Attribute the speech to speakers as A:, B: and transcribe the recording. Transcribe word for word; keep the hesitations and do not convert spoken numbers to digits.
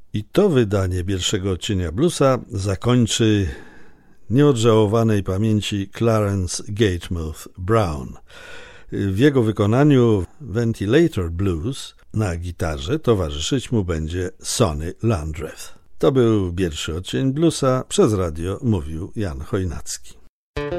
A: I to wydanie pierwszego odcienia bluesa zakończy nieodżałowanej pamięci Clarence Gatemouth Brown. W jego wykonaniu Ventilator Blues na gitarze towarzyszyć mu będzie Sonny Landreth. To był pierwszy odcień bluesa. Przez radio mówił Jan Chojnacki.